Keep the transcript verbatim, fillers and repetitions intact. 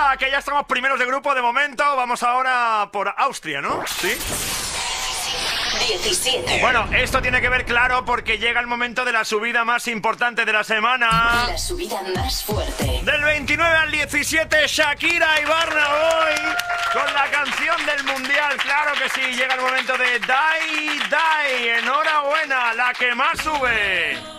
Venga, que ya estamos primeros de grupo de momento. Vamos ahora por Austria, ¿no? ¿Sí? diecisiete. Bueno, esto tiene que ver, claro, porque llega el momento de la subida más importante de la semana. La subida más fuerte. Del veintinueve al diecisiete, Shakira y Burna Boy con la canción del Mundial. Claro que sí, llega el momento de Die Die. Enhorabuena, la que más sube.